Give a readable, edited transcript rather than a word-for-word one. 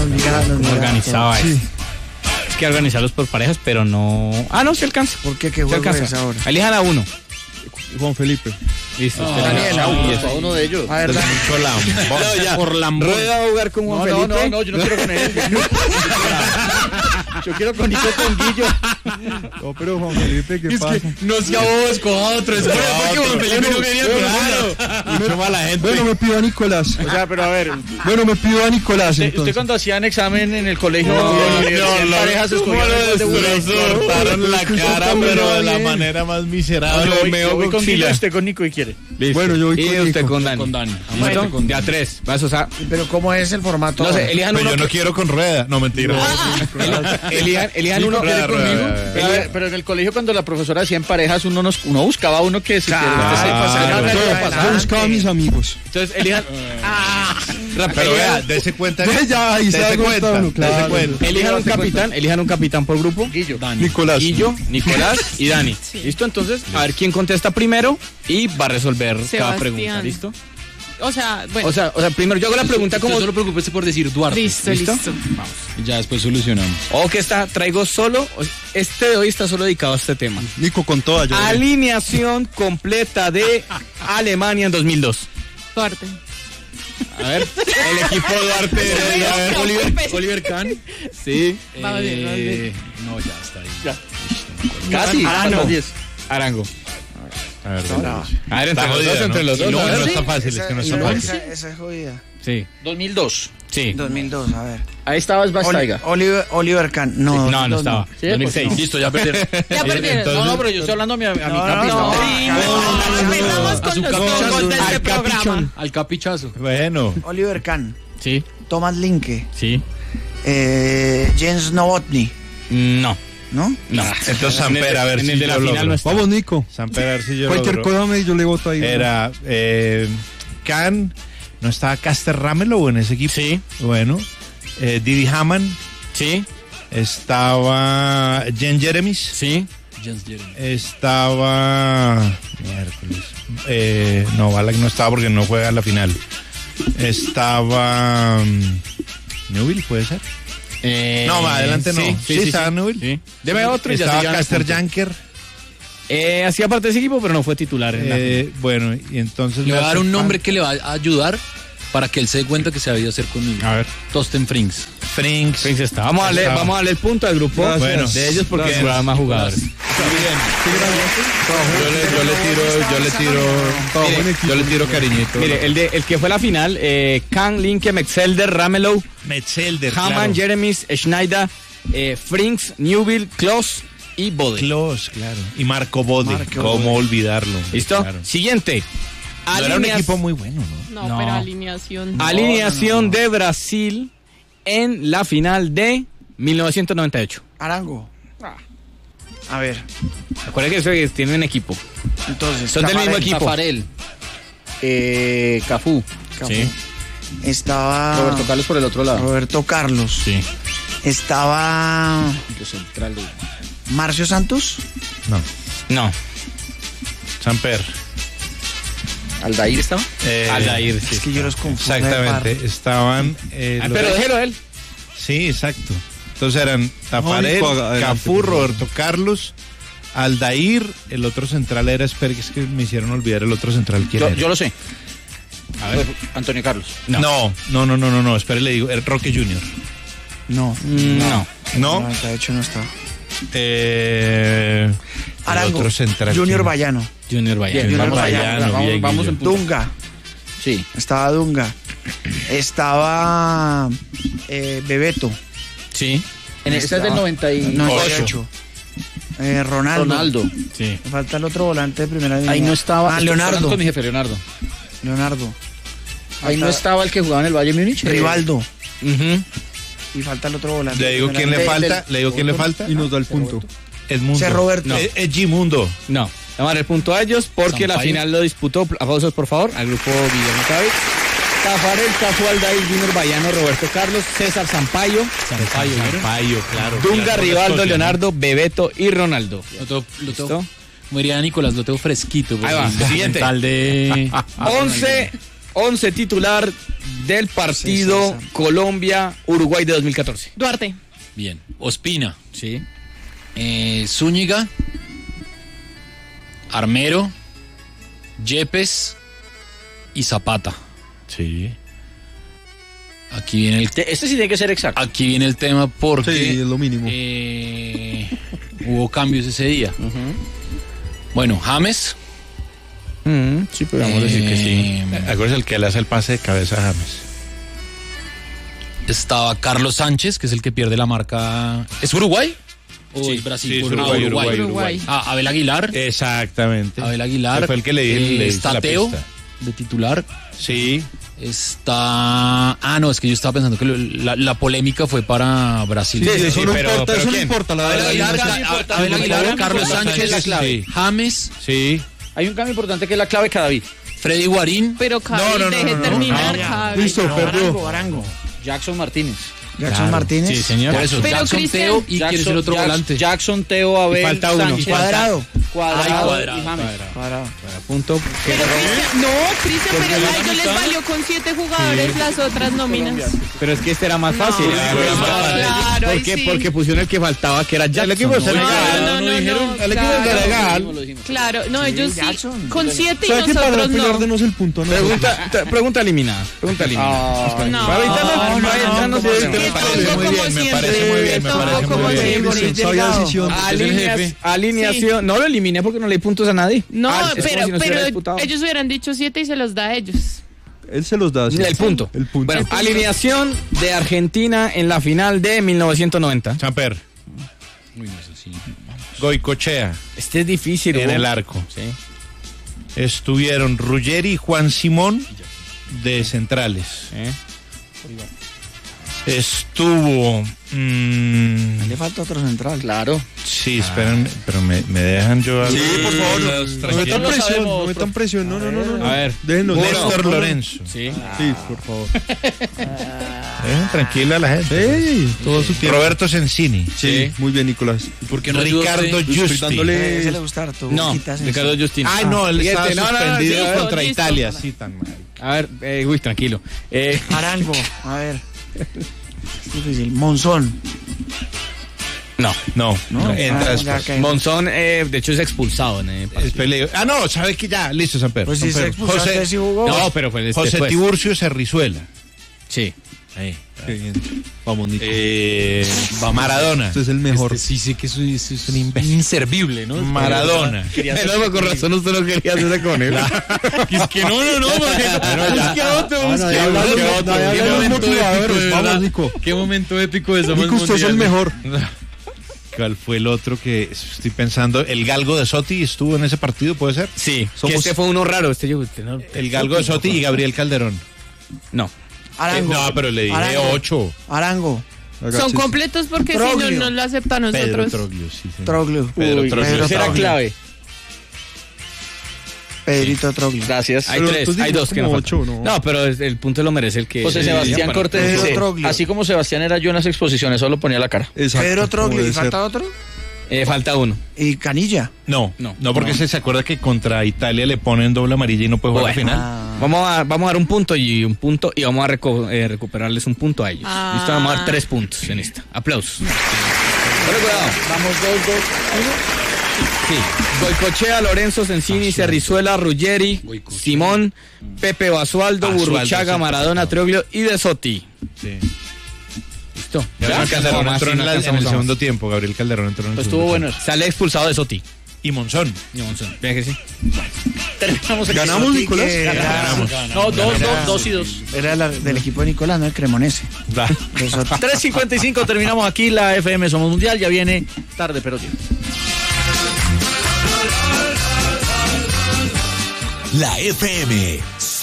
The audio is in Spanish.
No organizaba eso. Sí. Es que organizarlos por parejas, pero no... no, se alcanza. ¿Por qué? ¿Qué Se juego alcanza. es ahora? Elijan a uno. Juan Felipe. Listo. Daniel, a uno de ellos. A ver, Por Lambón. Rueda a jugar con Juan Felipe. No, yo no quiero con él. Yo quiero con Nico, con Guillo. No, pero Juan Felipe, ¿qué pasa? No sea vos, escoja otro. Es porque Juan Felipe no quería Mucho mala gente. Bueno, me pido a Nicolás. O sea, pero a ver. Bueno, me pido a Nicolás. Usted cuando hacían examen en el colegio, parejas escogían cortaron la cara, pero de la manera más miserable. Yo voy con Guillo, usted con Nico y quiere. Listo. Bueno, yo voy y con usted Nico. con Dani. Con Dani. ¿Listo? Ya 3. O sea, Pero ¿cómo es el formato? no sé, elijan Pero uno. yo no quiero con rueda. No, mentira. Elijan uno. rueda, rueda. Pero en el colegio cuando la profesora hacía en parejas, uno buscaba uno que se Yo buscaba a mis amigos. Entonces, elijan. Pero vea, dése cuenta. Ya, ahí se da Dese cuenta uno, claro. Elijan un capitán por grupo. Guillo. Nicolás. Guillo, Nicolás y Dani. ¿Listo? Entonces, a ver quién contesta primero y va a resolver cada Sebastián. pregunta. ¿Listo? O sea, bueno. O sea, primero yo hago la pregunta como... Solo preocúpese por decir Duarte. Listo. Y ya después solucionamos. que traigo solo... Este de hoy está solo dedicado a este tema. Nico con toda. Yo Alineación completa de Alemania en 2002. Duarte. A ver, el equipo Duarte. Oliver Kahn. Sí. Vamos bien. No, ya está ahí. Casi. Arango. A ver, A ver, Está jodida, entre los dos. No, a ver. no está fácil, es que no está fácil. Esa es jodida. Sí, 2002. sí. 2002, a ver. Ahí estaba Bastaiga. Oliver Kahn. No, No estaba. Sí, 2006. pues, Listo, ya perdieron. Ya perdieron. No, pero yo estoy hablando a mi capi. Empezamos con los tongos de este programa. Al capichazo. Bueno, Oliver Kahn. Sí, Thomas Linke. sí. Jens Novotny. No. ¿No? entonces Samper, a ver en si el de la yo final logro. no está. Vamos, Nico. Samper, a ver si yo Cualquier logro. cosa yo le voto ahí. Era Kahn, ¿no estaba Caster Ramelow en ese equipo? Sí. Bueno, Didi Hamann, Sí, estaba Jen Jeremis, sí. estaba miércoles. No, Balak no estaba porque no juega la final. Estaba Newell, ¿puede ser? No, más adelante no. Sí, estaba Newell. Sí. Deme otro y ya Estaba se llevan Caster el punto. Janker. Hacía parte de ese equipo, pero no fue titular. En la Bueno, y entonces Le voy a dar un hace nombre que le va a ayudar para que él se dé cuenta que se había hacer conmigo. A ver. Tosten Frings. Frinks. Prince está. Vamos a darle el punto al grupo. Gracias. Bueno, de ellos porque Gracias. jugaban más jugadores. Yo le tiro cariñito. Mire, el que fue la final, Kahn, Linke, Metzelder, Ramelow, Metzelder, Hamann, claro. Jeremis, Schneider, Frings, Newville, Klose y Bode. Klose, claro. Y Marco Bode. Marco ¿Cómo Bode. olvidarlo? ¿Listo? Claro. Siguiente. No era un equipo muy bueno, ¿no? No, pero alineación. Alineación de Brasil en la final de 1998. Arango. A ver, Acuérdense que tienen equipo. entonces. Son del mismo equipo. Tafarel. Cafú. Cafú. Sí. Estaba Roberto Carlos por el otro lado. Roberto Carlos. Sí. Estaba Los centrales. Marcio Santos. No. Samper. Aldair estaba. Aldair, sí. Es que yo los confundo. de Exactamente. Estaban. Pero déjelo a él. Sí, exacto. Entonces eran Tafarel, No, adelante, Cafú, por favor. Roberto Carlos, Aldair. El otro central era. Espera, que es que me hicieron olvidar el otro central. ¿Quién era? Yo lo sé. A ver. Antonio Carlos. No. Espera, le digo. El Roque Junior. No. No. No. 98 no estaba. El Arango. otro central. Junior ¿quién? Bayano. Junior Bayano. Junior Vamos Bayano. Bayano, bien, Vamos en Guillo. punto. Dunga. Sí. Estaba Dunga. Estaba Bebeto. Sí. Este es del 98. 98. Ronaldo. Ronaldo. Sí. Me falta el otro volante de primera división. Ahí no estaba. Ah, Leonardo. Con mi jefe, Leonardo. Leonardo. Ahí no estaba el que jugaba en el Bayern Múnich. Rivaldo. Ujú. Y falta el otro volante. Le digo quién le falta. Le digo quién le falta. Y nos da el punto. Edmundo. Ese Roberto. No. Edmundo. No. Vamos a dar el punto a ellos porque la Sampaio. final lo disputó. Aplausos, por favor, al grupo Guillermo Cávez. Tafarel, Cafú, Aldair, Junior Bayano, Roberto Carlos, César Sampaio, Sampaio, claro. Dunga, Claro, Rivaldo, Escocia, ¿no? Leonardo, Bebeto y Ronaldo. Lo tengo, ¿Listo? como diría Nicolás, lo tengo fresquito. Ahí va, El siguiente. documental de... 11 11 titular del partido Colombia-Uruguay de 2014. Duarte. Bien. Ospina. Sí. Zúñiga. Armero. Yepes. Y Zapata. Sí. Aquí viene el Este sí tiene que ser exacto. Aquí viene el tema porque Sí, es lo mínimo. hubo cambios ese día. Bueno, James. Sí, podríamos decir que sí. Acuérdese el que le hace el pase de cabeza a James. Estaba Carlos Sánchez, que es el que pierde la marca. ¿Es Uruguay? ¿O Sí, es Brasil? sí, es Uruguay. Abel Aguilar. Exactamente. Abel Aguilar. Que fue el que le hice está la Teo, pista. de titular. Sí. Está... no, es que yo estaba pensando que la polémica fue para Brasil. Sí, eso no pero importa, eso no ¿quién? importa. La Abel verdad, Aguilar, Carlos Sánchez, la clave. sí. James, Sí. Hay un cambio importante que es la clave cada David. Freddy Guarín. Pero Javi, deje terminar, Javi. Listo, perdió. Arango. Jackson Martínez. Jackson Martínez. Sí, señor. Por eso, Pero Jackson, Cristian- Teo y quién es el otro volante. Jackson, Teo, Abel, falta uno. Sánchez. Cuadrado. Cuadrado Cuadrado. y James. Cuadrado. Punto. Pero Cristian, pero a ellos les valió con 7 jugadores las otras nóminas. Pero es que este era más fácil. Claro, ahí ¿Por qué? sí. Porque pusieron el que faltaba, que era Jackson. El equipo de Senegal. No, El equipo de claro. Senegal. Claro, no, ellos sí, Jackson. con 7 y ¿Sabe qué? Para nosotros no. pelearnos el punto, ¿no? Pregunta eliminada. Pregunta eliminada. No, Para evitarnos que problemas. tronco como siempre. parece Tronco muy bien. como siempre. Sabia decisión. Alineación. No lo eliminé porque no le di puntos a nadie. No, Es como pero, si no se hubiera disputado. ellos hubieran dicho 7 y se los da a ellos. Él se los da. sí. El punto. El punto. Bueno, alineación de Argentina en la final de 1990. Samper. Goicochea Este es difícil. en Hugo. el arco. Sí. Estuvieron Ruggeri y Juan Simón de centrales. Estuvo... Le falta otro central. Claro. sí, esperen, pero me dejan yo... Sí, por favor. No tranquilo. metan Lo presión, sabemos, no metan presión. No. A ver. Déjenos. Néstor Lorenzo. Sí. Sí, por favor. Dejen tranquila a la gente. Sí, todo su tiempo. Roberto Sensini. Sí, muy bien, Nicolás. ¿Por qué no ayudó Ricardo usted? Justi. dándole- Ese le gusta harto. No, Quitas en Ricardo sí. Justin. Ay, no, él estaba Siguiente, no, suspendido listo, contra listo. Italia. Sí, tan mal. A ver, uy, tranquilo. Arango. A ver. Es difícil. Monzón. No. No, ¿No? entra Ah, después. ya cae. Monzón, de hecho, es expulsado en el Es partido. peligro. Ah, no, ¿sabe qué? Ya, listo, San Pedro. Pues si San se Pedro. expulsó, usted sí jugó. No, pero fue José después. Tiburcio Cerrizuela. Sí. Qué bien. Vamos, Nico. Maradona. Este es el mejor. Sí, sí, que eso es un inservible, ¿no? Maradona. No, con razón usted no quería hacerse con él. Es que no, busque otro, busque Qué momento épico. Vamos, Nico. Qué momento épico de Somos Nico, usted es el Mundial. mejor. ¿Cuál fue el otro que estoy pensando? El Galgo de Sotti estuvo en ese partido, ¿puede ser? Sí, Somos- que este fue uno raro. El Galgo de Sotti y Gabriel Calderón. No. Arango. No, pero le dije Arango. 8. Arango. Son Agáchese. completos porque si no, Troglio. no lo aceptan Pedro nosotros. Troglio, sí. señor. Troglio. Pedro Uy, Troglio. esa era Troglio. clave. Pedrito Troglio. Gracias. Hay Pero tres, tú hay dices dos que como no ocho, faltan. ¿no? No, pero el punto lo merece el que... José Sebastián Cortés Pedro dice, Troglio. así como Sebastián era yo en las exposiciones, solo ponía la cara. Exacto, Pedro como Troglio. debe ¿Y ser. falta otro? falta uno. Y Canilla. No, No. porque se acuerda que contra Italia le ponen doble amarilla y no puede jugar Bueno. la final. Vamos a dar un punto y vamos a recuperarles un punto a ellos. Ah. Listo, vamos a dar 3 puntos en esta. Aplausos. Pero cuidado. Vamos 2-2. Sí. Goicochea, Lorenzo, Sensini, Cerrizuela, Ruggeri, Simón, Pepe Basualdo, Burruchaga, sí. Maradona, Troglio y De Sotti. Sí. Listo. Gabriel Calderón No, entró sí, no en el alcanzamos más. segundo tiempo. Gabriel Calderón entró en el Pues segundo estuvo tiempo. bueno. Sale expulsado De Sotti. Y Monzón. Vea que sí. Terminamos aquí. ¿Ganamos, Nicolás? Ganamos. No, 2 y 2. Era del equipo de Nicolás, no el Cremonese. Da. 3:55 terminamos aquí la FM Somos Mundial. Ya viene tarde, pero sí. La FM